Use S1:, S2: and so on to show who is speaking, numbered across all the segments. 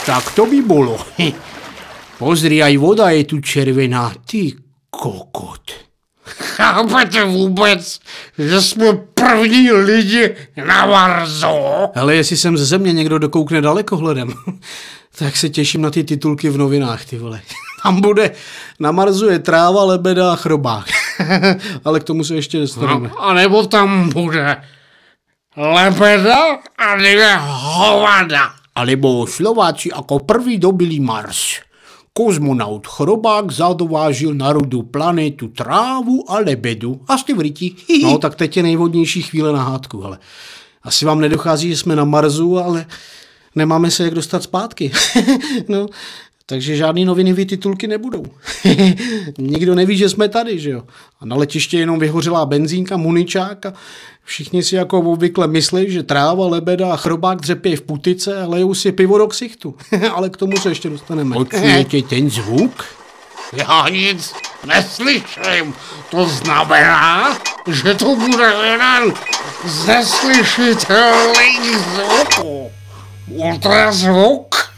S1: Tak to by bolo. Pozri, aj voda je tu červená. Ty kokot.
S2: Chápete vůbec, že jsme první lidi na Marsu?
S1: Ale jestli sem ze země někdo dokoukne dalekohledem, tak se těším na ty titulky v novinách, ty vole. Tam bude, na Marsu je tráva, lebeda a chrobák. Ale k tomu se ještě dostaneme.
S2: No, a nebo tam bude lebeda a dvě hovada.
S1: A nebo Slováci jako první dobili Mars. Kozmonaut Chrobák zadovážil na rodou planetu trávu a lebedu. A jste v ryti. No, tak teď je nejvhodnější chvíle na hádku, ale asi vám nedochází, že jsme na Marsu, ale nemáme se jak dostat zpátky. No, takže žádný noviny titulky nebudou. Nikdo neví, že jsme tady, že jo. A na letiště jenom vyhořelá benzínka, muničák a všichni si jako obvykle myslí, že tráva, lebeda a chrobák dřepějí v putice a lejou si pivo do ksichtu. Ale k tomu se ještě dostaneme. Počujete ten zvuk?
S2: Já nic neslyším. To znamená, že to bude jeden z neslyšitelných zvuků. Ultrazvuk,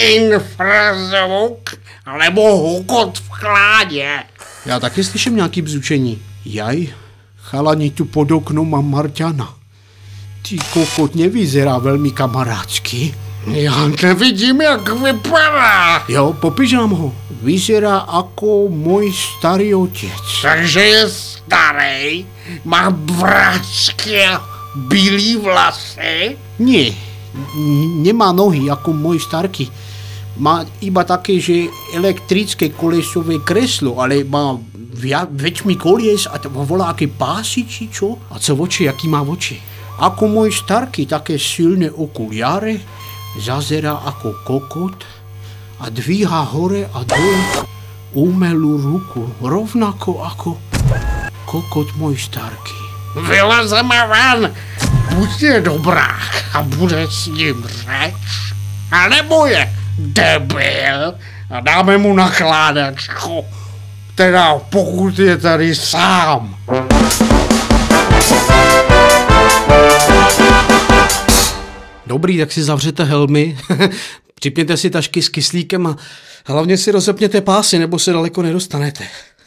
S2: infrazvuk nebo hukot v chládě.
S1: Já taky slyším nějaký bzučení. Jaj, chalani tu pod oknom mám Marťana. Ty kokot nevyzerá velmi kamarádsky.
S2: Já nevidím, jak vypadá.
S1: Jo, popiš nám ho. Vyzerá jako můj starý otec.
S2: Takže je starý, má vračky a bílý vlasy.
S1: Nie, nemá nohy jako můj starky. Má iba také, že elektrické kolesové kreslo, ale má väčšmi kolies a to volá aké pásy, či čo? A co oči, jaký má oči? Ako môj starky, také silné okuliare, zazerá ako kokot a dvíha hore a dole umelú ruku, rovnako ako kokot môj starky.
S2: Vylezeme ven, buď je dobrák a bude s ním řeč, anebo je debil a dáme mu nakládačku, teda pokud je tady sám.
S1: Dobrý, tak si zavřete helmy, připněte si tašky s kyslíkem a hlavně si rozepněte pásy, nebo se daleko nedostanete.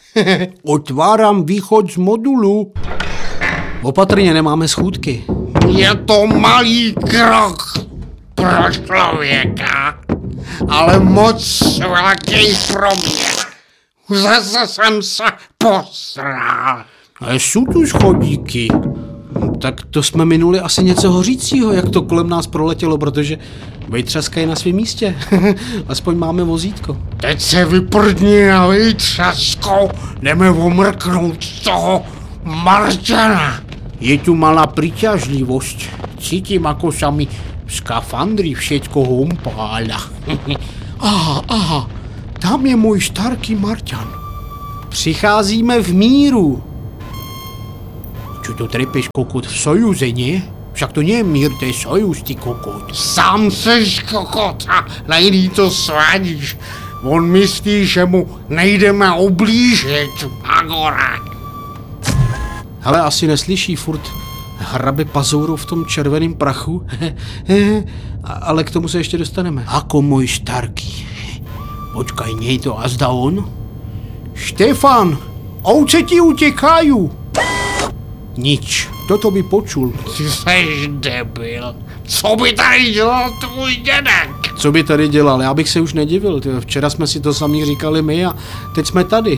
S1: Otvárám východ z modulu. Opatrně, nemáme schůdky.
S2: Je to malý krok pro člověka, ale moc velký pro mě. Zase jsem se posral.
S1: Ale jsou tu schodíky. Tak to jsme minuli asi něco hořícího, jak to kolem nás proletělo, protože vejtřaska je na svém místě. Aspoň máme vozítko.
S2: Teď se vyprdni na vejtřaskou, jdeme omrknout z toho Marťana.
S1: Je tu malá přiťažlivost. Cítím, ako sa mi v skafandri všetko humpáľa. Aha, tam je můj starký Marťan. Přicházíme v míru. Čo to trepeš, kokot, v sojuze, nie? Však to nie je mír, to je sojuz, ty kokot.
S2: Sám seš kokot a nejlí to svádíš. On myslí, že mu nejdeme oblížit, Agora.
S1: Hele, asi neslyší, furt hrabe pazourou v tom červeném prachu. Ale k tomu se ještě dostaneme. Ako můj starký. Počkaj, nie je to azda on? Štefan, ovce ti utěkají. Nič, toto by počul.
S2: Ty seš debil. Co by tady dělal tvůj dědek?
S1: Co by tady dělal? Já bych se už nedivil. Včera jsme si to sami říkali my a teď jsme tady.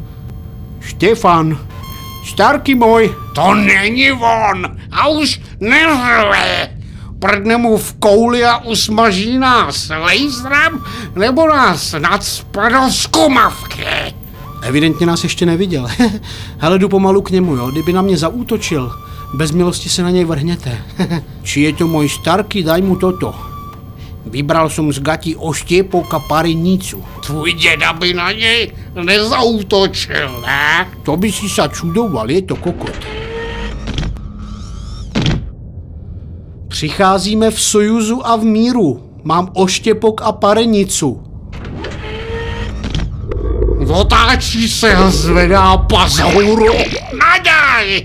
S1: Štefan, starký můj.
S2: To není on a už neřve. Prdne mu v kouli a usmaží nás laserem nebo nás nacpe do zkumavky.
S1: Evidentně nás ještě neviděl. Hele, jdu pomalu k němu, jo. Kdyby na mě zaútočil, bez milosti se na něj vrhněte. Či je to můj starký, daj mu toto. Vybral jsem z gatí oštěpok a parenicu.
S2: Tvůj děda by na něj nezaútočil, ne?
S1: To by si sa čudoval, je to kokot. Přicházíme v sojuzu a v míru. Mám oštěpok a parenicu.
S2: Otáčí se a zvedá pazouru. Nadaj!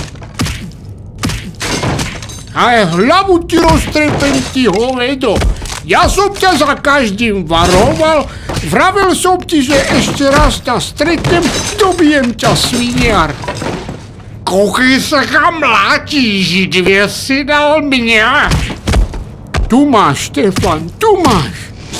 S1: Ale hlavu ti roztrepem, ty hovedo.
S2: Já jsem tě za každým varoval, vravil jsem ti, že ještě raz tě stretnem, dobijem tě svíňar. Koukej se kam mlátíš, 2 si dal mě. Tu máš, Štefan, tu máš.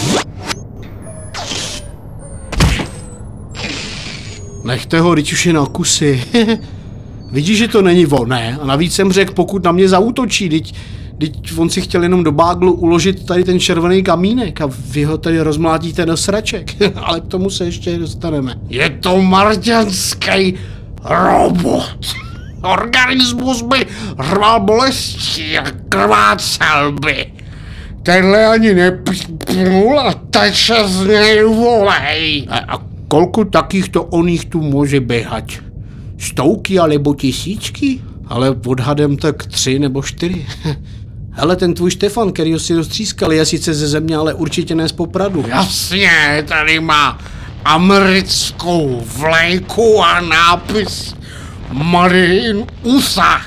S1: Nechte ho, teď už je na kusy. Vidíš, že to není on, ne? A navíc jsem řekl, pokud na mě zaútočí, teď on si chtěl jenom do báglu uložit tady ten červený kamínek a vy ho tady rozmlátíte do sraček. Ale k tomu se ještě dostaneme.
S2: Je to marťanský robot. Organismus by rval bolesti a krvácel by. Tenhle ani nepípnul a teče z něj volej.
S1: A kolku takýchto oných tu může běhat? 100 alebo 1000? Ale odhadem tak 3 nebo 4. Hele, ten tvůj Štefan, kterýho si roztřískali, je sice ze země, ale určitě ne z Popradu.
S2: Jasně, tady má americkou vlajku a nápis Made in USA.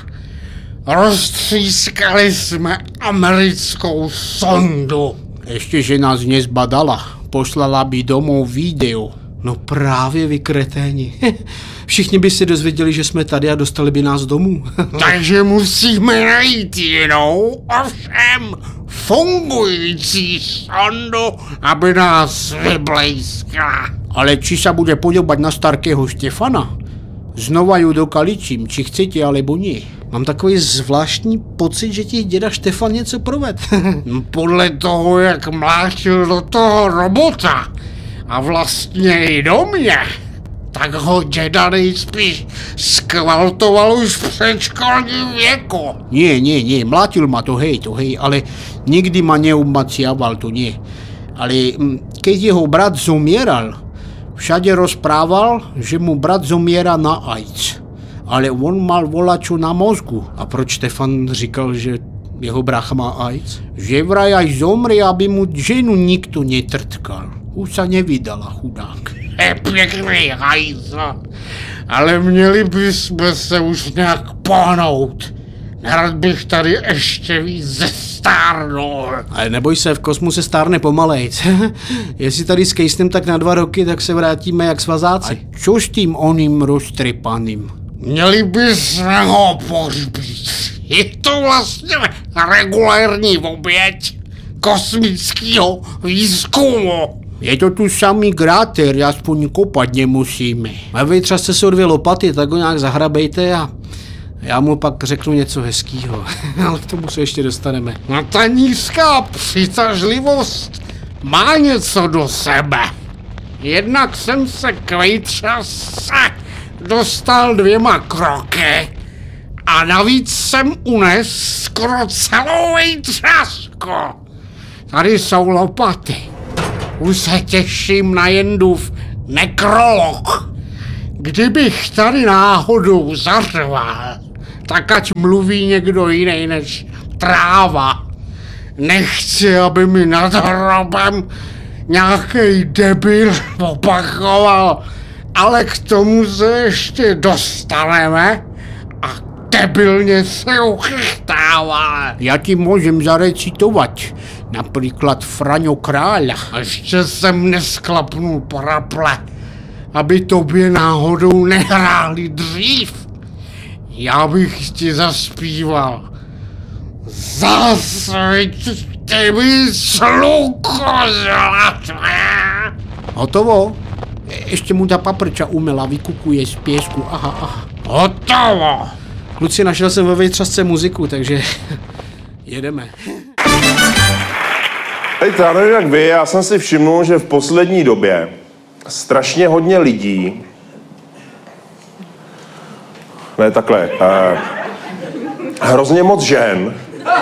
S2: Roztřískali jsme americkou sondu.
S1: Ještě, že nás nezbadala. Poslala by domů video. No právě, vy kreténi. Všichni by si dozvěděli, že jsme tady a dostali by nás domů.
S2: Takže musíme najít jinou, ovšem fungující sondu, aby nás vyblejskla.
S1: Ale či se bude podobat na starkého Štefana? Znova ju dokaličím, či chcete, alebo nie. Mám takový zvláštní pocit, že ti děda Štefan něco proved.
S2: Podle toho, jak mlátil do toho robota a vlastně i do mě, tak ho děda nejspíš skvaltoval už v předškolním věku.
S1: Nie, mlátil ma to hej, ale nikdy ma neumaciaval, to nie. Ale keď jeho brat zomieral, všade rozprával, že mu brat zomiera na AIDS. Ale on mal volačo na mozgu. A proč Štefan říkal, že jeho brácha má AIDS? Že vraj až zomrie, aby mu ženu nikto netrtkal. Už sa nevydala, chudák.
S2: Je pěkný hajzl, ale měli bychom se už nějak pohnout. Nerad bych tady ještě víc zestárnul.
S1: Ale neboj se, v kosmu se stárne pomalejc. Jestli tady s Kejstem tak na 2 roky, tak se vrátíme jak svazáci. A čo s tím oným roztrypaným?
S2: Měli bychom ho pohřbít. Je to vlastně regulární oběť kosmického výzkumu.
S1: Je to tu samý kráter, aspoň kopat nemusíme. A vy třeba jste se o 2 lopaty, tak ho nějak zahrabejte a já mu pak řeknu něco hezkýho. Ale k tomu se ještě dostaneme.
S2: No ta nízká přitažlivost má něco do sebe. Jednak jsem se k vejtřase dostal 2 kroky a navíc jsem unes skoro celou vejtřasku. Tady jsou lopaty. Už se těším na Jendův nekrolog. Kdybych tady náhodou zařval, tak ať mluví někdo jiný než tráva. Nechci, aby mi nad hrobem nějaký debil opakoval, ale k tomu se ještě dostaneme a debilně se uchychtává.
S1: Já ti můžem zarecitovat. Například Fraňo Kráľa.
S2: Ještě jsem nesklapnul paraple, aby tobě náhodou nehráli dřív. Já bych ti zaspíval. Zasvíťte mi sluko zlaté.
S1: Hotovo? Ještě mu ta paprča umela vykukuje z pěsku. Aha.
S2: Hotovo.
S1: Kluci, našel jsem ve vejtřasce muziku, takže jedeme.
S3: Hejte, já nevím jak vy, já jsem si všimnul, že v poslední době strašně hodně lidí, ne takhle, hrozně moc žen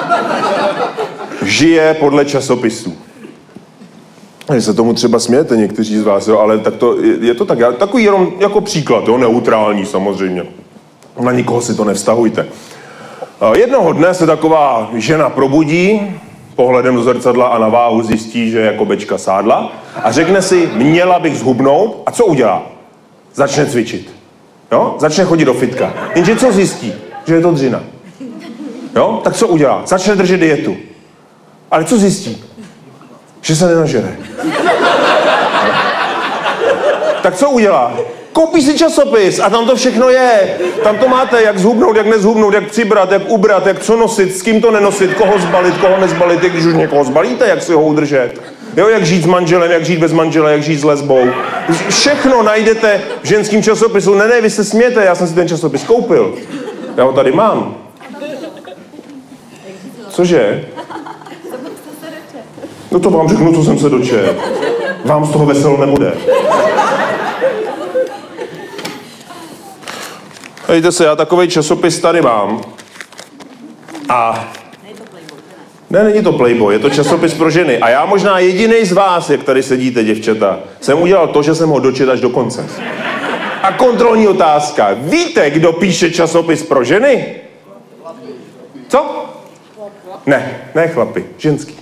S3: žije podle časopisů. Vy se tomu třeba smějete někteří z vás, jo, ale tak to, je to tak, takový jenom jako příklad, jo, neutrální samozřejmě. Na nikoho si to nevztahujte. Jednoho dne se taková žena probudí, pohledem do zrcadla a na váhu zjistí, že jako bečka sádla a řekne si, měla bych zhubnout a co udělá? Začne cvičit. Jo? Začne chodit do fitka. Jenže co zjistí? Že je to dřina. Jo? Tak co udělá? Začne držet dietu. Ale co zjistí? že se nenažere. Tak co udělá? Koupí si časopis a tam to všechno je. Tam to máte, jak zhubnout, jak nezhubnout, jak přibrat, jak ubrat, jak co nosit, s kým to nenosit, koho zbalit, koho nezbalit, když už někoho zbalíte, jak si ho udržet. Jo, jak žít s manželem, jak žít bez manžele, jak žít s lesbou. Všechno najdete v ženském časopisu. Ne, vy se smějete, já jsem si ten časopis koupil. Já ho tady mám. Cože? No to vám řeknu, co jsem se dočetl. Vám z toho veselo nebude. Hejte se, já takovej časopis tady mám. A... Ne, není to Playboy, je to časopis pro ženy. A já možná jedinej z vás, jak tady sedíte, děvčata, jsem udělal to, že jsem ho dočetl až do konce. A kontrolní otázka. Víte, kdo píše časopis pro ženy? Co? Ne chlapi, ženský.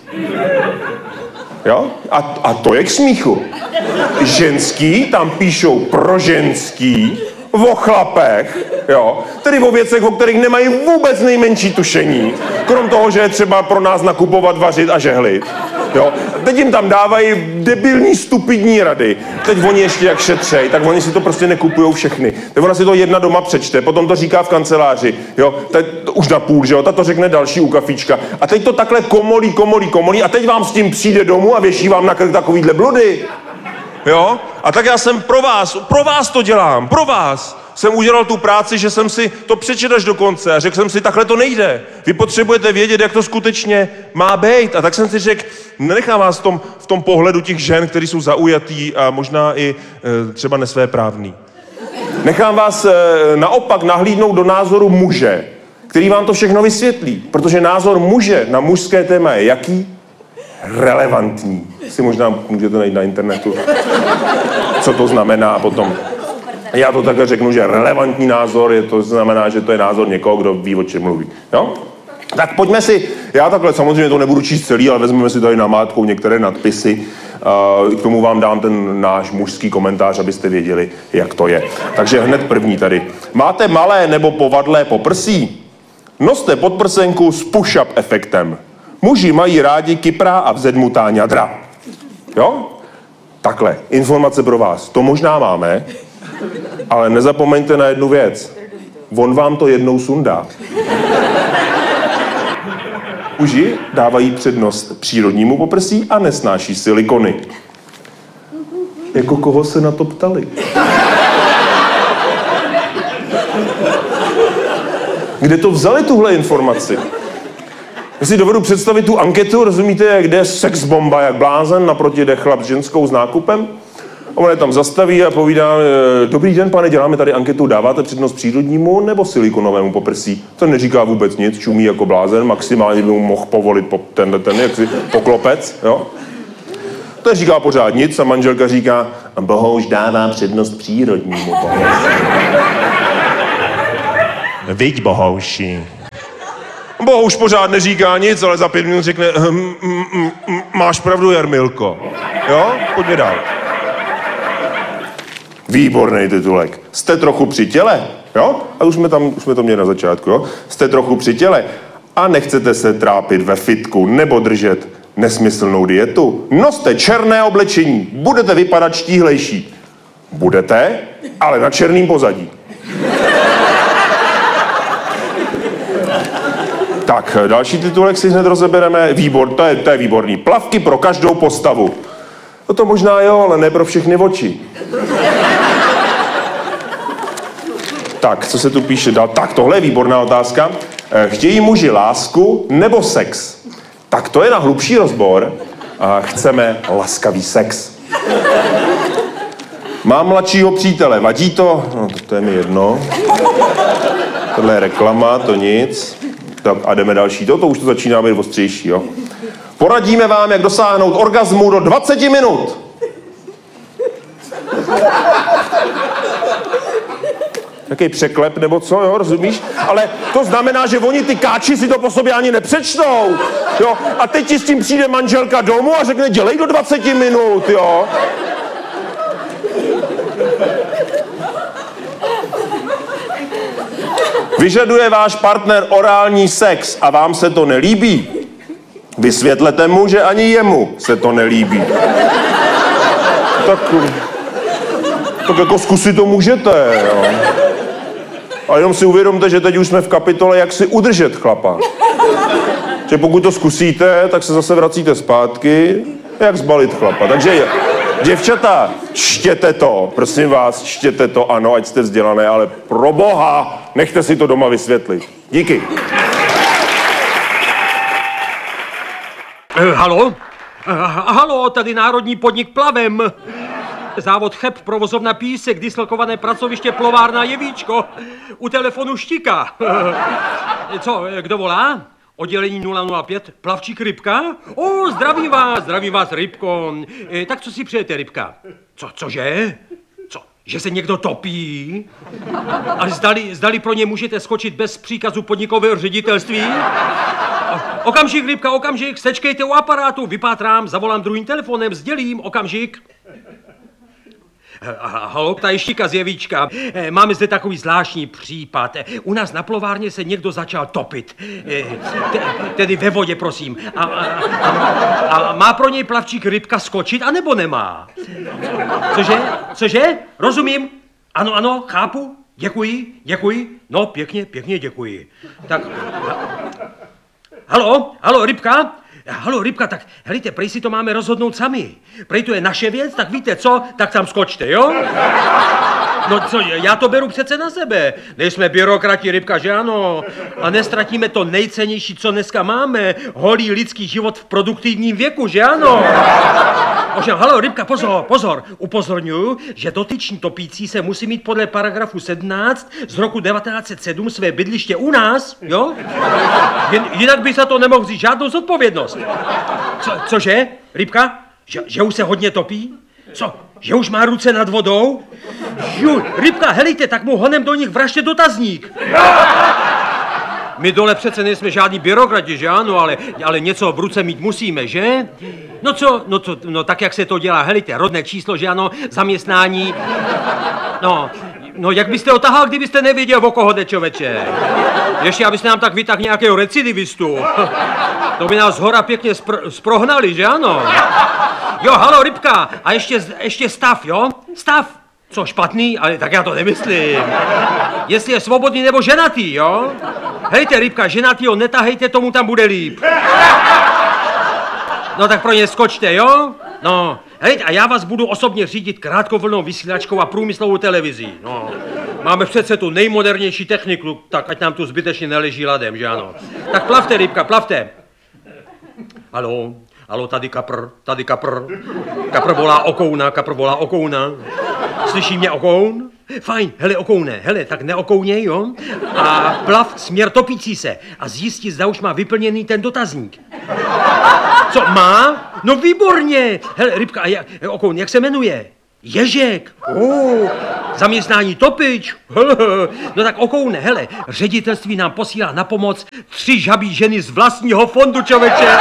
S3: Jo? A to je k smíchu. Ženský tam píšou pro ženský, o chlapech, jo, tedy o věcech, o kterých nemají vůbec nejmenší tušení, krom toho, že je třeba pro nás nakupovat, vařit a žehlit. Jo. Teď jim tam dávají debilní, stupidní rady. Teď oni ještě jak šetřej, tak oni si to prostě nekupujou všechny. Teď ona si to jedna doma přečte, potom to říká v kanceláři, jo, teď už na půl, že jo, ta to řekne další u kafíčka. A teď to takhle komolí a teď vám s tím přijde domů a věší vám na krk takovýhle bludy. Jo? A tak já jsem pro vás to dělám, pro vás. Jsem udělal tu práci, že jsem si to přečetl až do konce a řekl jsem si, takhle to nejde. Vy potřebujete vědět, jak to skutečně má být. A tak jsem si řekl, nenechám vás v tom pohledu těch žen, kteří jsou zaujatý a možná i třeba nesvéprávný. Nechám vás naopak nahlídnout do názoru muže, který vám to všechno vysvětlí. Protože názor muže na mužské téma je jaký? Relevantní. Si možná můžete najít na internetu, co to znamená a potom. Já to takhle řeknu, že relevantní názor to znamená, že to je názor někoho, kdo ví, o čem mluví. Jo? Tak pojďme si, já takhle samozřejmě to nebudu číst celý, ale vezmeme si tady namátkou některé nadpisy. K tomu vám dám ten náš mužský komentář, abyste věděli, jak to je. Takže hned první tady. Máte malé nebo povadlé poprsí? Noste podprsenku s push-up efektem. Muži mají rádi kyprá a vzedmutá ňadra. Jo? Takhle, informace pro vás. To možná máme, ale nezapomeňte na jednu věc. On vám to jednou sundá. Muži dávají přednost přírodnímu poprsí a nesnáší silikony. Jako koho se na to ptali? Kde to vzali tuhle informaci? Já si dovedu představit tu anketu, rozumíte, kde je sex bomba jak blázen, naproti jde chlap s ženskou s nákupem. A on je tam zastaví a povídá, dobrý den, pane, děláme tady anketu, dáváte přednost přírodnímu nebo silikonovému poprsí? To neříká vůbec nic, čumí jako blázen, maximálně by mu mohl povolit ten jaksi poklopec, jo? To říká pořád nic a manželka říká, Bohouš dává přednost přírodnímu poprsí. Viď, Bohouši. Bohouš pořád neříká nic, ale za 5 minut řekne, máš pravdu, Jarmilko. Jo? Pojďme dál. Výborný titulek. Jste trochu při těle, jo? A už jsme to měli na začátku, jo? Jste trochu při těle a nechcete se trápit ve fitku nebo držet nesmyslnou dietu. Noste černé oblečení, budete vypadat štíhlejší. Budete, ale na černým pozadí. Tak, další titulek si hned rozebereme. To je výborný. Plavky pro každou postavu. No to možná jo, ale ne pro všechny oči. Tak, co se tu píše dál? Tak, tohle je výborná otázka. Chtějí muži lásku nebo sex? Tak to je na hlubší rozbor. Chceme laskavý sex. Mám mladšího přítele, vadí to? No, to je mi jedno. Tohle je reklama, to nic. Tak a jdeme další. To už to začíná být ostřejší, jo. Poradíme vám, jak dosáhnout orgazmu do 20 minut. Jaký překlep nebo co, jo, rozumíš? Ale to znamená, že oni ty káči si to po sobě ani nepřečtou, jo. A teď ti s tím přijde manželka domů a řekne, dělej do 20 minut, jo. Vyžaduje váš partner orální sex a vám se to nelíbí? Vysvětlete mu, že ani jemu se to nelíbí. Tak jako zkusit to můžete, jo. A jenom si uvědomte, že teď už jsme v kapitole, jak si udržet chlapa. Že pokud to zkusíte, tak se zase vracíte zpátky, jak zbalit chlapa. Takže děvčata, čtěte to, prosím vás, čtěte to, ano, ať jste vzdělané, ale pro boha, nechte si to doma vysvětlit. Díky.
S4: Halo? Halo, tady Národní podnik Plavem. Závod Cheb, provozovna Písek, dislokované pracoviště Plovárna Jevíčko. U telefonu Štika. Co, kdo volá? Oddělení 005, plavčík Rybka? Zdravím vás, Rybko. Tak co si přejete, Rybka? Cože? Co? Že se někdo topí? A zdali pro ně můžete skočit bez příkazu podnikového ředitelství? Okamžik, Rybka, okamžik, sečkejte u aparátu, vypátrám, zavolám druhým telefonem, sdělím, okamžik. Halo, tady Štika z Jevíčka. Máme zde takový zvláštní případ. U nás na plovárně se někdo začal topit. Tedy ve vodě, prosím. A má pro něj plavčík Rybka skočit, anebo nemá? Cože? Rozumím. Ano, chápu. Děkuji. No, pěkně děkuji. Tak... Halo, Rybka? Halo, Rybka, tak helejte, prej si to máme rozhodnout sami. Prej to je naše věc, tak víte co, tak tam skočte, jo? No co, já to beru přece na sebe. Nejsme byrokrati, Rybka, že ano? A nestratíme to nejcennější, co dneska máme. Holý lidský život v produktivním věku, že ano? Ovšem, halo, Rybka, pozor. Upozorňuji, že dotyční topící se musí mít podle paragrafu 17 z roku 1907 své bydliště u nás, jo? Jinak by se to nemohl vzít žádnou zodpovědnost. Cože, Rybka? Že už se hodně topí? Co? Že už má ruce nad vodou? Rybka, helejte, tak mu honem do nich vražte dotazník. My dole přece nejsme žádní byrokrati, že ano, ale něco v ruce mít musíme, že? No tak jak se to dělá, helejte, rodné číslo, že ano, zaměstnání. No jak byste otahal, kdybyste nevěděl, o koho jde, člověče? Ještě abyste nám tak vytáhl nějakého recidivistu. To by nás zhora pěkně sprohnali, že ano? Jo, halo, Rybka, a ještě stav, jo? Stav. Co, špatný? Ale tak já to nemyslím. Jestli je svobodný nebo ženatý, jo? Hejte, Rybka, ženatýho netahejte, tomu tam bude líp. No tak pro ně skočte, jo? No, hejte, a já vás budu osobně řídit krátkovlnou vysílačkou a průmyslovou televizí. No, máme přece tu nejmodernější techniku, tak ať nám tu zbytečně neleží ladem, že ano? Tak plavte, Rybka, plavte. Halo, tady kapr. Kapr volá okouna. Slyší mě okoun? Fajn, hele, okoune, tak neokouněj, jo? A plav směr topící se a zjistí, zda už má vyplněný ten dotazník. Co, má? No výborně! Hele, Rybka, okoun, jak se jmenuje? Ježek. Zaměstnání topič. No tak okoune, hele, ředitelství nám posílá na pomoc 3 žabí ženy z vlastního fondu, člověče.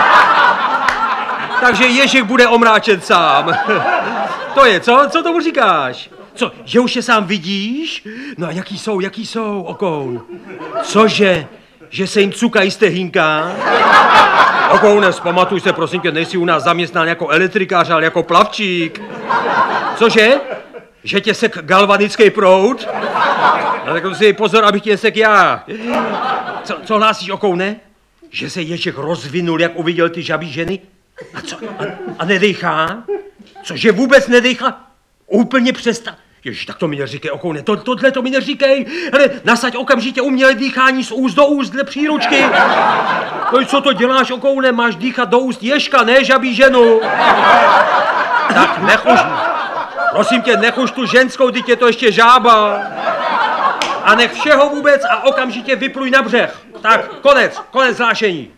S4: Takže Ježek bude omráčen sám. To je, co? Co tomu říkáš? Co, že už je sám vidíš? No a jaký jsou, okoun? Cože? Že se jim cukají stehínka? Okoune, vzpamatuj se, prosím tě, nejsi u nás zaměstnán jako elektrikář, ale jako plavčík. Cože? Že tě sek galvanický proud? No tak si pozor, abych tě sek já. Co hlásíš, okoune? Že se Ježek rozvinul, jak uviděl ty žabí ženy? A co? A nedejchá? Cože vůbec nedejchá? Úplně přestal. Ježiš, tak to mi neříkej, okoune, tohle to mi neříkej. Hele, nasaď okamžitě umělé dýchání z úst do úst dle příručky. No co to děláš, okoune, máš dýchat do úst Ježka, ne žabí ženu. Tak nechuš, prosím tě, nechuš tu ženskou, teď je to ještě žába. A nech všeho vůbec a okamžitě vypluj na břeh. Tak, konec hlášení.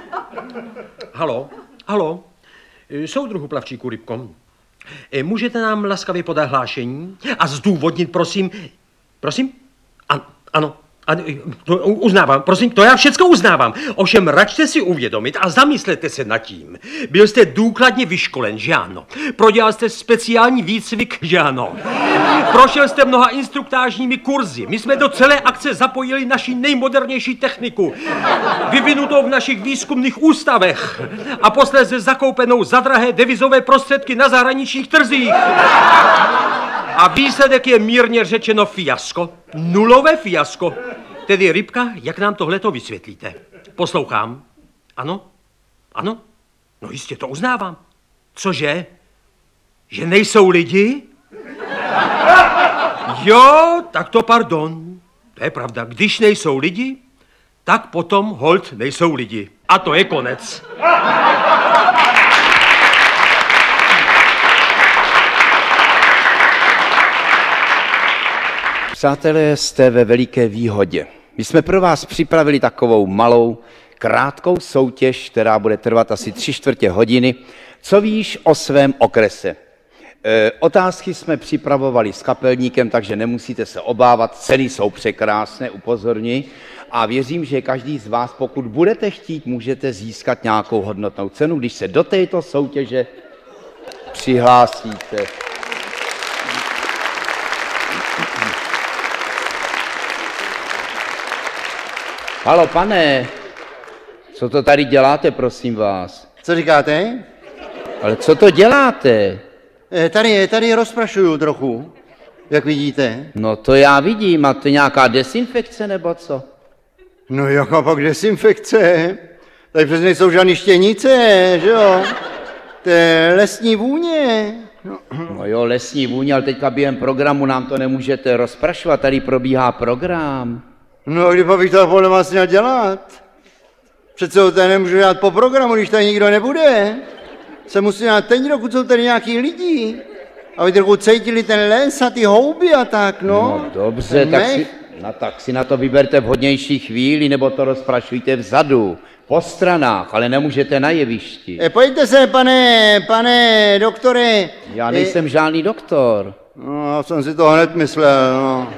S4: Halo, soudruhu plavčíku Rybko. Můžete nám laskavě podat hlášení a zdůvodnit, prosím? Ano, A to uznávám, prosím, to já všecko uznávám. Ovšem račte si uvědomit a zamyslete se nad tím. Byl jste důkladně vyškolen, že ano? Prodělal jste speciální výcvik, že ano? Prošel jste mnoha instruktážními kurzy. My jsme do celé akce zapojili naši nejmodernější techniku, vyvinutou v našich výzkumných ústavech a posléze zakoupenou za drahé devizové prostředky na zahraničních trzích. A výsledek je mírně řečeno fiasko. Nulové fiasko. Tedy Rybka, jak nám tohleto vysvětlíte? Poslouchám. Ano? Ano? No jistě, to uznávám. Cože? Že nejsou lidi? Jo, tak to pardon. To je pravda. Když nejsou lidi, tak potom holt nejsou lidi. A to je konec.
S5: Přátelé, jste ve veliké výhodě. My jsme pro vás připravili takovou malou, krátkou soutěž, která bude trvat asi 3/4 hodiny. Co víš o svém okrese? Otázky jsme připravovali s kapelníkem, takže nemusíte se obávat, ceny jsou překrásné, upozorňuji. A věřím, že každý z vás, pokud budete chtít, můžete získat nějakou hodnotnou cenu, když se do této soutěže přihlásíte. Halo, pane, co to tady děláte, prosím vás?
S6: Co říkáte?
S5: Ale co to děláte?
S6: Tady rozprašuju trochu, jak vidíte.
S5: No to já vidím, a to je nějaká desinfekce nebo co?
S6: No jaká pak desinfekce? Tady přes nejsou žádný štěnice, že jo? To je lesní vůně.
S5: No jo, lesní vůně, ale teďka během programu nám to nemůžete rozprašovat, tady probíhá program.
S6: No a kdy pak bych to podle vás měl dělat? Přece ho tady nemůžu dělat po programu, když tady nikdo nebude. Se musí dělat teď, dokud jsou tady nějaký lidi. Aby trochu cítili ten les a ty houby a tak, no.
S5: No dobře, tak si na to vyberte vhodnější chvíli, nebo to rozprašujte vzadu, po stranách, ale nemůžete na jevišti.
S6: Pojďte se, pane doktore.
S5: Já nejsem žádný doktor.
S6: No, já jsem si to hned myslel, no.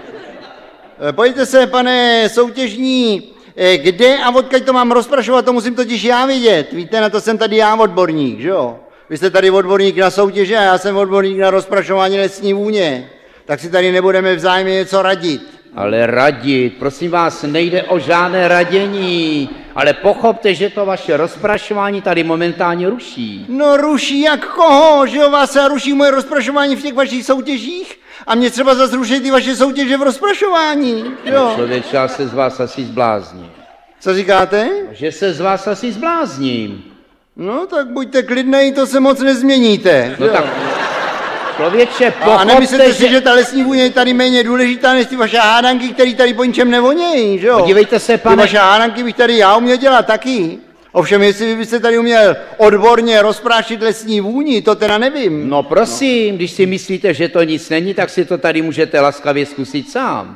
S6: Pojďte se, pane soutěžní, kde a odkud to mám rozprašovat, to musím totiž já vidět. Víte, na to jsem tady já odborník, že jo? Vy jste tady odborník na soutěže a já jsem odborník na rozprašování lesní vůně. Tak si tady nebudeme vzájemně něco radit.
S5: Ale radit, prosím vás, nejde o žádné radění, ale pochopte, že to vaše rozprašování tady momentálně ruší.
S6: No ruší jak koho, že jo, vás se ruší moje rozprašování v těch vašich soutěžích? A mě třeba zase ruší ty vaše soutěže v rozprašování, jo?
S5: Člověče, já se z vás asi zblázním.
S6: Co říkáte?
S5: Že se z vás asi zblázním.
S6: No tak buďte klidnej, to se moc nezměníte.
S5: No
S6: jo?
S5: tak, člověče, pochopte,
S6: a nemyslíte si, že ta lesní vůně je tady méně důležitá než ty vaše hádanky, které tady po ničem nevonějí, že jo?
S5: Podívejte se, pane.
S6: Ty vaše hádanky bych tady já uměl dělat taky. Ovšem, jestli vy byste tady uměl odborně rozprášit lesní vůni, to teda nevím.
S5: No prosím, když si myslíte, že to nic není, tak si to tady můžete laskavě zkusit sám.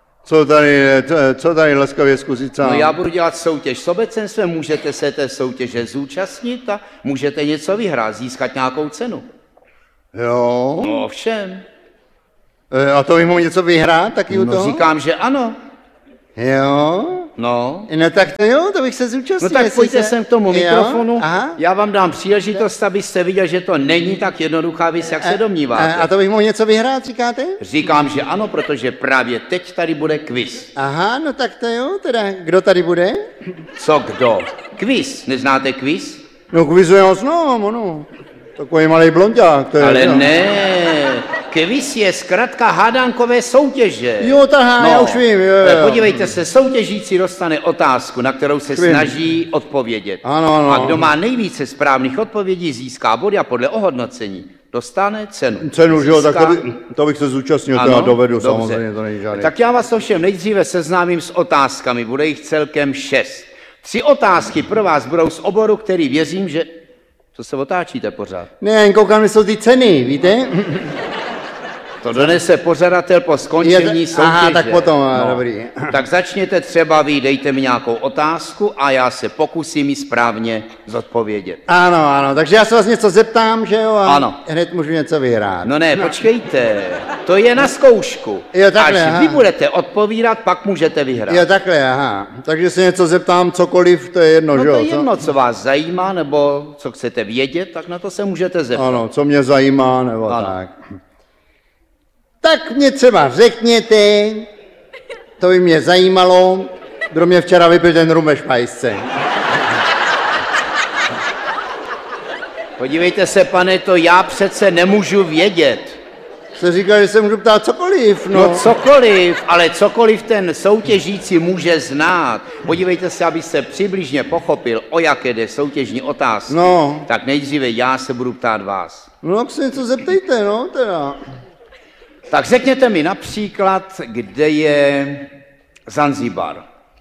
S6: Co tady laskavě zkusit sám?
S5: No já budu dělat soutěž s obecenstvem, můžete se té soutěže zúčastnit a můžete něco vyhrát, získat nějakou cenu.
S6: Jo?
S5: No ovšem.
S6: A to bych mohl něco vyhrát taky u toho?
S5: No říkám, že ano.
S6: Jo?
S5: No.
S6: No tak to jo, to bych se zúčastnil.
S5: No tak pojďte sem k tomu mikrofonu,
S6: Aha.
S5: Já vám dám příležitost, abyste viděl, že to není tak jednoduchá věc, jak se domníváte.
S6: A to bych mohl něco vyhrát, říkáte?
S5: Říkám, že ano, protože právě teď tady bude quiz.
S6: Aha, no tak to jo, teda kdo tady bude?
S5: Co kdo? Quiz, neznáte quiz?
S6: No kvizu já znám, ano. Takový malý blonďák, to je.
S5: Ale
S6: jo.
S5: ne, quiz je zkrátka hádankové soutěže.
S6: Jo, tahá, já už vím, jo.
S5: Podívejte se, soutěžící dostane otázku, na kterou se snaží odpovědět.
S6: Ano.
S5: A kdo má nejvíce správných odpovědí, získá body a podle ohodnocení dostane cenu.
S6: Cenu, že jo, tak to bych se zúčastnil, to já dovedu,
S5: dobře.
S6: samozřejmě, to není žádný.
S5: Tak já vás ovšem nejdříve seznámím s otázkami, bude jich celkem 6. 3 otázky pro vás budou z oboru, který věřím, že... Co se otáčíte pořád?
S6: Ne, koukám, že jsou ty ceny, víte?
S5: To donese pořadatel po skončení soutěže.
S6: Aha, tak potom, dobrý.
S5: Tak začněte třeba vy, dejte mi nějakou otázku a já se pokusím ji správně zodpovědět.
S6: Ano, takže já se vás něco zeptám, že jo? A
S5: Ano.
S6: hned můžu něco vyhrát.
S5: No ne, počkejte. To je na zkoušku.
S6: Jo, takhle,
S5: Až
S6: aha.
S5: vy budete odpovídat, pak můžete vyhrát.
S6: Jo, takhle, aha. Takže se něco zeptám, cokoliv, to je jedno,
S5: No
S6: že
S5: to
S6: jo?
S5: je jedno, co vás zajímá, nebo co chcete vědět, tak na to se můžete zeptat.
S6: Ano, co mě zajímá, nebo
S5: Ano.
S6: tak. Tak mě třeba řekněte, to by mě zajímalo, kdo mě včera vypil ten rum ve špajsce.
S5: Podívejte se, pane, to já přece nemůžu vědět.
S6: Jste říkal, že se můžu ptát cokoliv,
S5: No cokoliv, ale cokoliv ten soutěžící může znát. Podívejte se, abyste přibližně pochopil, o jaké jde soutěžní otázky.
S6: No.
S5: Tak nejdříve já se budu ptát vás.
S6: No, tak se něco zeptejte, no, teda.
S5: Tak řekněte mi například, kde je Zanzibar.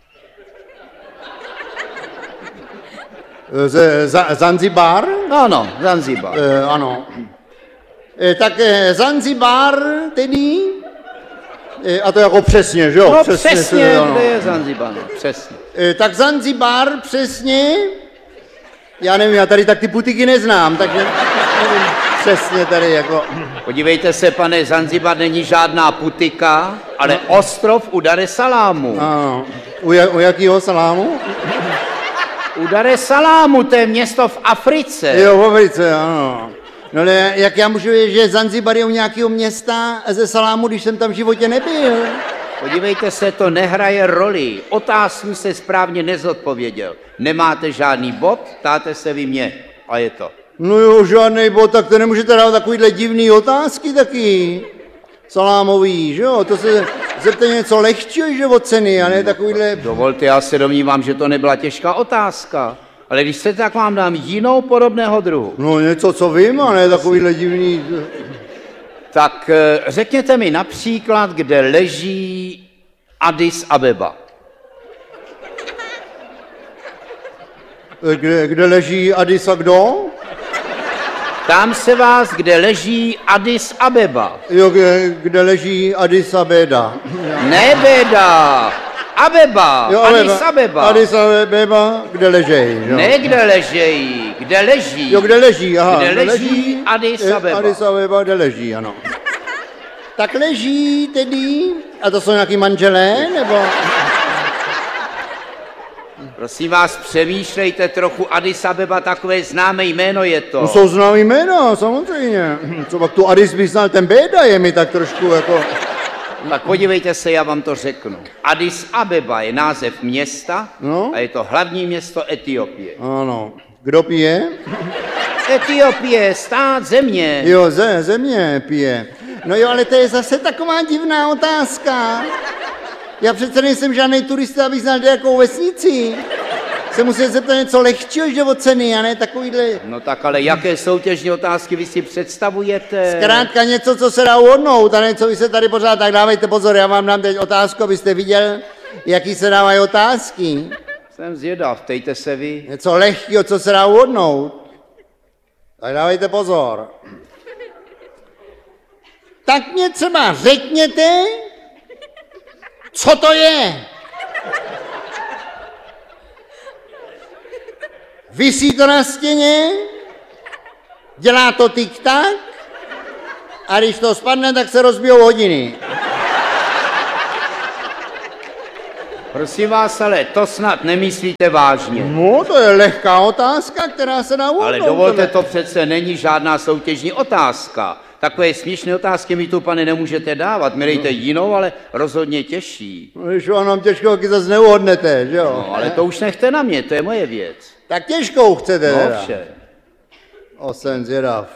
S6: Zanzibar?
S5: Ano, Zanzibar.
S6: Ano. Tak Zanzibar tedy, a to jako přesně, že jo?
S5: No přesně,
S6: to, ano.
S5: kde je Zanzibar, no, přesně.
S6: Tak Zanzibar přesně, já nevím, já tady tak ty putiky neznám, takže nevím přesně tady jako...
S5: Podívejte se, pane, Zanzibar není žádná putika, ale ostrov u Dar es Salamu.
S6: Ano. U jakého salámu?
S5: U Dar es Salamu, to je město v Africe.
S6: Jo, v Africe, ano. No ale jak já můžu vědět, že Zanzibar je u nějakého města ze salámu, když jsem tam v životě nebyl?
S5: Podívejte se, to nehraje roli. Otázku se správně nezodpověděl. Nemáte žádný bod, ptáte se vy mě. A je to.
S6: No jo, žádnej bod, tak to nemůžete dávat takovýhle divný otázky taky. Salámový, že jo? To se zeptej něco lehčího, že od ceny, a ne takovýhle...
S5: Dovolte, já se domnívám, že to nebyla těžká otázka. Ale když chcete, tak vám dám jinou podobného druhu.
S6: No něco, co vím, a ne takovýhle divný...
S5: Tak řekněte mi například, kde leží Addis Abeba.
S6: Kde leží Addis a kdo?
S5: Ptám se vás, kde leží Addis Abeba.
S6: Jo, kde leží Addis Abeba.
S5: Ne Beda, Abeba,
S6: Jo,
S5: Addis Abeba.
S6: Addis Abeba, kde leží, jo?
S5: Ne kde ležejí, kde leží.
S6: Jo, kde leží, aha.
S5: Kde leží Addis Abeba.
S6: Addis Abeba, kde leží, ano. Tak leží tedy, a to jsou nějaký manželé, nebo...
S5: Prosím vás, přemýšlejte trochu, Addis Abeba, takové známé jméno je to.
S6: No jsou známý jména, samozřejmě. Co pak tu Addis by znal, ten Béda je mi tak trošku jako...
S5: Tak podívejte se, já vám to řeknu. Addis Abeba je název města
S6: No.
S5: a je to hlavní město Etiopie.
S6: Ano. Kdo pije?
S5: Etiopie, stát, země.
S6: Jo, země pije. No jo, ale to je zase taková divná otázka. Já přece nejsem žádný turista, abych znal jakou vesnici. Se musí zeptat něco lehčího, že od ceny, a ne takovýhle...
S5: No tak ale jaké soutěžní otázky vy si představujete?
S6: Zkrátka něco, co se dá uhodnout, a ne co vy se tady pořád, tak dávejte pozor, já vám dám teď otázku, abyste viděl, jaký se dávají otázky.
S5: Jsem zvědav, ptejte se vy.
S6: Něco lehkého, co se dá uhodnout. Tak dávejte pozor. Tak mě třeba řekněte, co to je? Visí to na stěně, dělá to tik-tak, a když to spadne, tak se rozbijou hodiny.
S5: Prosím vás, ale to snad nemyslíte vážně.
S6: No, to je lehká otázka, která se dá uhodnout.
S5: Ale dovolte, to přece není žádná soutěžní otázka. Takové směšné otázky mi tu, pane, nemůžete dávat. My dejte jinou, ale rozhodně těžší.
S6: No, když vám nám těžkou, taky zase neuhodnete, že jo?
S5: No, ale to už nechte na mě, to je moje věc.
S6: Tak těžkou chcete
S5: No
S6: teda.
S5: vše.
S6: Jsem zvědav.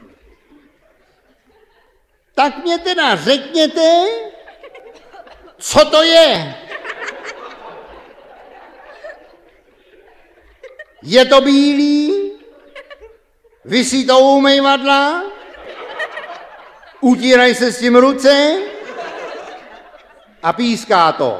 S6: Tak mě teda řekněte, co to je? Je to bílý? Visí to u umývadla? Utírají se s tím ruce? A píská to.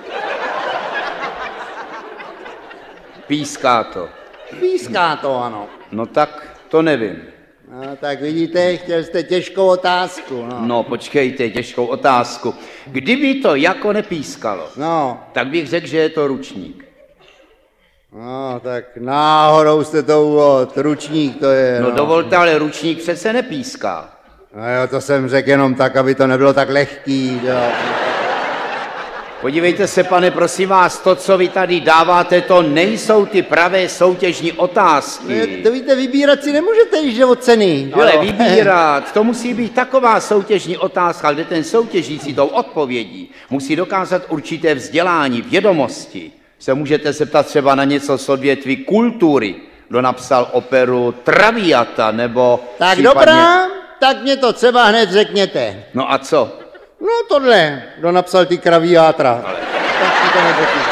S5: Píská to.
S6: Píská to, ano.
S5: No tak to nevím.
S6: No, tak vidíte, chtěl jste těžkou otázku.
S5: No počkejte, těžkou otázku. Kdyby to jako nepískalo,
S6: No,
S5: tak bych řekl, že je to ručník.
S6: no, tak náhodou jste to uvod, ručník to je.
S5: No dovolte, ale ručník přece nepíská.
S6: No jo, to jsem řekl jenom tak, aby to nebylo tak lehký. Jo.
S5: Podívejte se, pane, prosím vás, to, co vy tady dáváte, to nejsou ty pravé soutěžní otázky.
S6: To víte, vybírat si nemůžete, když jde o ceny.
S5: Ale
S6: jo?
S5: vybírat, to musí být taková soutěžní otázka, kde ten soutěžící tou odpovědí musí dokázat určité vzdělání, vědomosti. Se můžete zeptat třeba na něco z odvětví kultury, kdo napsal operu Traviata, nebo
S6: Tak
S5: případně...
S6: dobrá, tak mě to třeba hned řekněte.
S5: No a co?
S6: No tohle, kdo napsal ty kraviátra. Tak mi to neřekněte.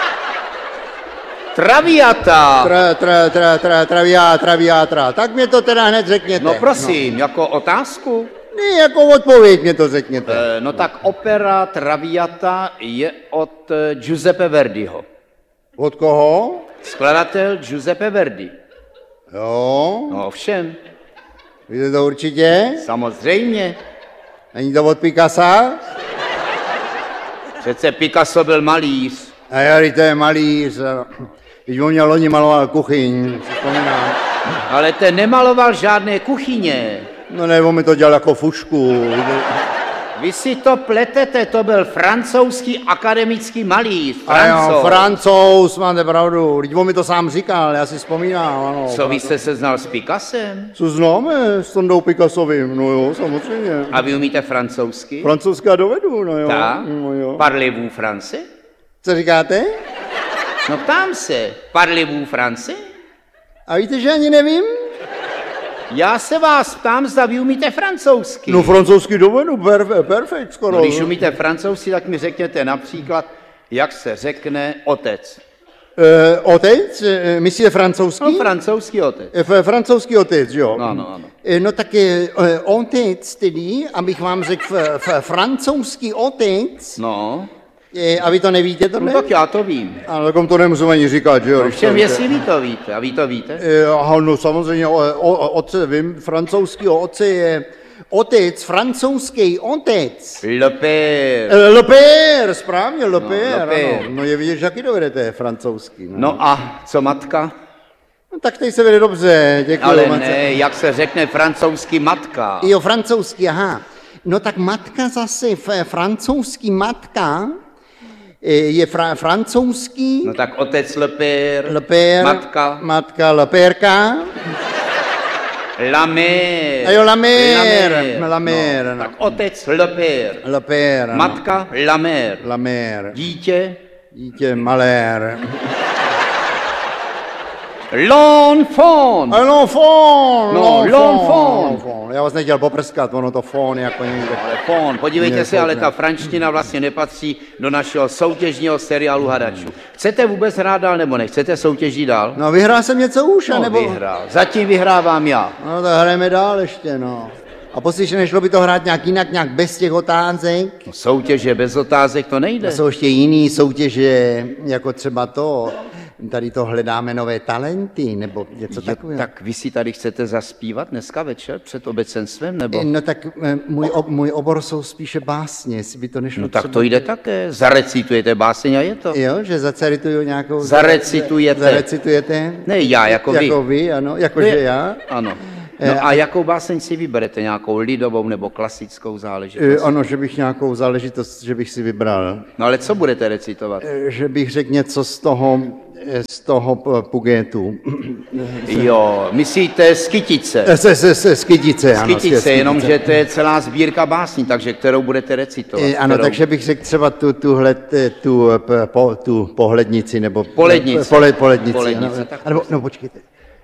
S5: Traviata!
S6: Traviátra. Tak mě to teda hned řekněte.
S5: No prosím, jako otázku?
S6: Ne, jako odpověď mě to řekněte.
S5: No tak opera Traviata je od Giuseppe Verdiho.
S6: Od koho?
S5: Skladatel Giuseppe Verdi.
S6: Jo,
S5: No ovšem,
S6: víte to určitě?
S5: samozřejmě.
S6: Není to od Picassa?
S5: Přece Picasso byl malíř.
S6: A jo, to je malíř. Když on měl loni maloval kuchyň, si vzpomínám.
S5: Ale ten nemaloval žádné kuchyně.
S6: No ne, on mi to dělal jako fušku.
S5: Vy si to pletete, to byl francouzský akademický malíř.
S6: A jo,
S5: Francouz.
S6: Francouz, máte pravdu. Teď on mi to sám říkal, já si vzpomínám, ano.
S5: Co, vy jste se znal s Picassem?
S6: Co známe s Tondou Picassovým, no jo, samozřejmě.
S5: A vy umíte francouzsky?
S6: Francouzská dovedu, no jo.
S5: Tak?
S6: No jo.
S5: Parlez-vous français?
S6: Co říkáte?
S5: No ptám se, parlez-vous français?
S6: A víte, že ani nevím?
S5: Já se vás ptám, zda vy umíte francouzsky.
S6: No francouzsky dovedu, perfekt skoro.
S5: No, když umíte francouzsky, tak mi řekněte například, jak se řekne otec.
S6: Otec, myslíte francouzský?
S5: No, francouzský otec.
S6: Francouzský otec, jo.
S5: Ano.
S6: No tak otec tedy, abych vám řekl francouzský otec,
S5: No,
S6: a vy to nevíte tohle?
S5: no tak já to vím.
S6: Ale takom to nemusím ani říkat, že jo? když to
S5: Všem,
S6: víte.
S5: jestli vy to víte, a vy to víte?
S6: Aha, no samozřejmě, otce, vím, francouzského otce je otec, francouzský otec.
S5: Le père.
S6: Le père, správně, le père,
S5: le père.
S6: ano. No je vidět, že jaký dovedete francouzský.
S5: No a co matka?
S6: No, tak teď se vede dobře, děkuji.
S5: Ale
S6: matce.
S5: ne, jak se řekne francouzsky matka.
S6: Jo, francouzský, aha. No tak matka zase, francouzský matka je francouzský,
S5: No tak otec le père.
S6: le père,
S5: Matka.
S6: le pérka,
S5: La mère.
S6: a jo, la mère, la mère,
S5: No,
S6: no.
S5: tak otec le père.
S6: Le père, ano.
S5: Matka la mère.
S6: La mère,
S5: Dítě
S6: dítě malér.
S5: l'enfant.
S6: A l'enfant,
S5: No, l'enfant.
S6: l'enfant. Já vás nechtěl poprskat, ono to fón jako někde.
S5: Ale fon, podívejte
S6: Ne,
S5: se, ale
S6: ne.
S5: ta franština vlastně nepatří do našeho soutěžního seriálu hadačů. Chcete vůbec hrát dál nebo nechcete soutěžit dál?
S6: No vyhrál jsem něco už,
S5: No,
S6: nebo?
S5: vyhrál. Zatím vyhrávám já.
S6: No tak hrajeme dál ještě, no. A poslyšně, nešlo by to hrát nějak jinak, nějak bez těch otázek?
S5: No, soutěže bez otázek to nejde.
S6: A jsou ještě jiný soutěže, jako třeba to, tady to hledáme nové talenty, nebo něco
S5: Jo,
S6: takového.
S5: tak vy si tady chcete zaspívat dneska večer před obecenstvem, nebo?
S6: No tak můj obor jsou spíše básně, jestli by to nešlo
S5: No tak
S6: třeba...
S5: to jde také. Zarecitujete báseň a je to.
S6: Jo, že zacerituju nějakou...
S5: Zarecitujete.
S6: Zarecitujete?
S5: Ne já, jako vy.
S6: Jako vy, ano, jakože já.
S5: Ano. No a jakou báseň si vyberete? Nějakou lidovou nebo klasickou záležitost?
S6: Ano, že bych nějakou záležitost, že bych si vybral.
S5: No ale co budete recitovat?
S6: Že bych řekl něco z toho Pugetu.
S5: Jo, myslíte z Kytice?
S6: Z Kytice, ano.
S5: Skytice, jenomže to je celá sbírka básní, takže kterou budete recitovat?
S6: Ano,
S5: kterou...
S6: takže bych řekl třeba tu pohlednici, nebo...
S5: Polednici.
S6: Polednici,
S5: Polednici,
S6: ano.
S5: tak
S6: Nebo, no počkejte,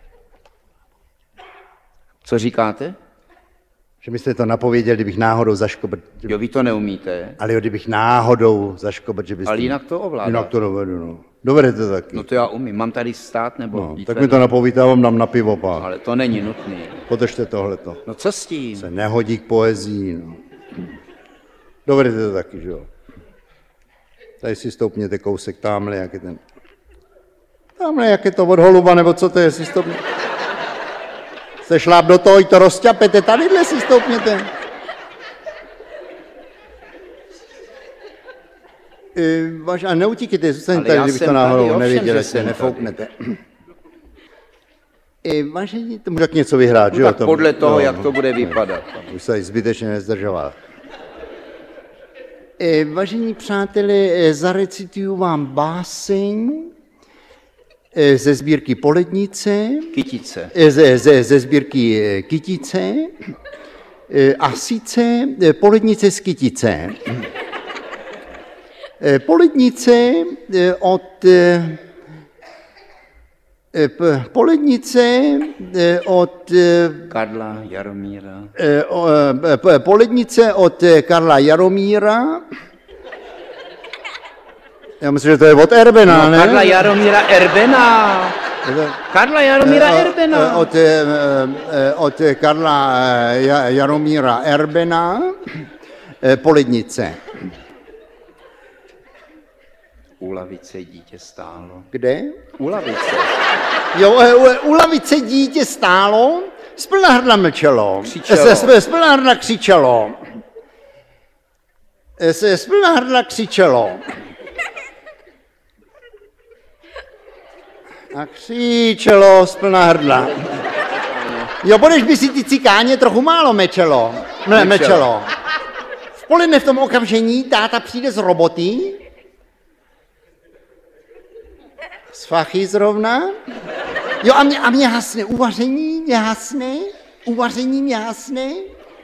S5: Co říkáte?
S6: že byste to napověděl, kdybych náhodou zaškobrt.
S5: Jo, vy to neumíte,
S6: Ale jo, kdybych náhodou zaškobrt, že byste...
S5: ale jinak to ovládáte.
S6: Jinak to dovedu, no. Dovedete to taky.
S5: No to já umím. Mám tady stát nebo
S6: No,
S5: jít
S6: tak mi
S5: vedle?
S6: to napovíte, já vám dám na pivo pak.
S5: Ale to není nutný.
S6: Podržte tohleto.
S5: No co s tím?
S6: Se nehodí k poezii, no. Dovedete to taky, že jo. Tady si stoupněte kousek tamhle, jak je ten... Tamhle, jak je to od holuba, nebo co to je, si stoupněte. Se šláp do toho, i to rozťapete, tadyhle si stoupněte. A neutíkejte, zůstaňte
S5: Ale
S6: tady,
S5: já
S6: kdybych
S5: jsem
S6: to náhodou
S5: tady, ovšem,
S6: nevěděl,
S5: že
S6: jestli
S5: jsem
S6: nefouknete. Vážení, to můžu tak něco vyhrát, že jo?
S5: Tak podle toho, jak to bude vypadat.
S6: Už se zbytečně nezdržoval. Vážení přátelé, zarecituju vám báseň ze sbírky Polednice.
S5: Kytice.
S6: Ze sbírky Kytice. A sice Polednice z Kytice. Polednice od
S5: Karla Jaromíra.
S6: Polednice od Karla Jaromíra. Já myslím, že to je od Erbena, ne?
S5: Karla Jaromíra Erbena. Karla Jaromíra Erbena.
S6: Od Karla Jaromíra Erbena. Polednice.
S5: U lavice dítě stálo.
S6: Kde?
S5: U lavice.
S6: Jo, u lavice dítě stálo, z plná hrdla mlčelo. Z plná hrdla křičelo. Z plná hrdla křičelo. A křičelo z plná hrdla. Jo, budeš by si ty cikáně trochu málo mlčelo. V poledne v tom okamžení táta přijde z roboty, z fachy zrovna. Jo, a mě hasne, uvaření mě hasne.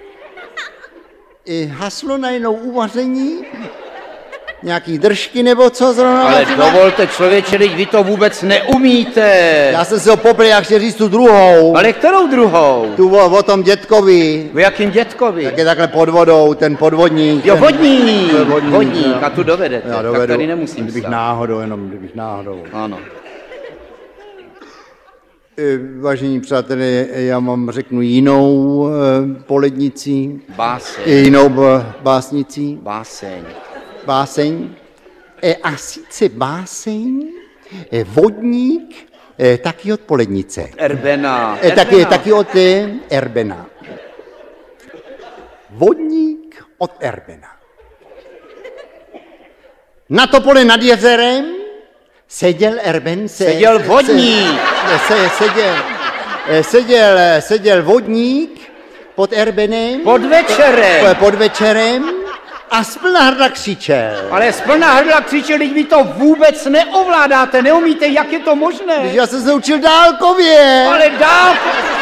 S6: Haslo najednou uvaření, nějaký držky nebo co zrovna.
S5: Ale dovolte, člověče, teď vy to vůbec neumíte.
S6: Já jsem si ho popl, jak chtěl říct tu druhou.
S5: Ale kterou druhou?
S6: Tu o tom dětkovi.
S5: O jakým dětkovi?
S6: Tak je takhle pod vodou, ten podvodník.
S5: Jo, vodník. A tu dovedete.
S6: Já dovedu.
S5: Tak tady nemusím
S6: kdybych
S5: stát.
S6: náhodou.
S5: Ano.
S6: Vážení přátelé, já vám řeknu jinou polednici.
S5: Báseň.
S6: Jinou básnici.
S5: Báseň.
S6: A sice báseň Vodník taky od Polednice.
S5: Erbena.
S6: Taky od Erbena. Vodník od Erbena. Na topole nad jezerem seděl Erben.
S5: Seděl vodník.
S6: Seděl vodník pod Erbenem.
S5: Pod
S6: večerem. A z plná hrdla křičel.
S5: Ale z plná hrdla křičel, teď vy to vůbec neovládáte, neumíte, jak je to možné.
S6: Já jsem se učil dálkově.
S5: Ale dálkově.